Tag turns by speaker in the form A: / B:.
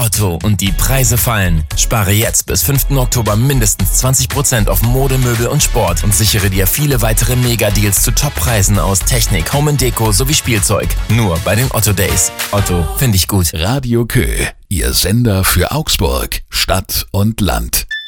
A: Otto und die Preise fallen. Spare jetzt bis 5. Oktober mindestens 20% auf Mode, Möbel und Sport und sichere dir viele weitere Mega-Deals zu Top-Preisen aus Technik, Home & Deko sowie Spielzeug. Nur bei den Otto Days. Otto, finde ich gut.
B: Radio Kö, Ihr Sender für Augsburg, Stadt und Land.